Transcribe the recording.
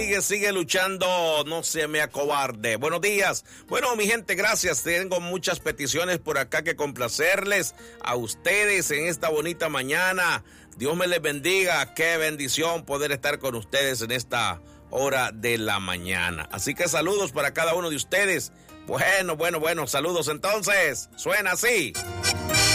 Sigue luchando, no se me acobarde. Buenos días. Bueno, mi gente, gracias. Tengo muchas peticiones por acá que complacerles a ustedes en esta bonita mañana. Dios me les bendiga. Qué bendición poder estar con ustedes en esta hora de la mañana. Así que saludos para cada uno de ustedes. Bueno, saludos entonces. Suena así.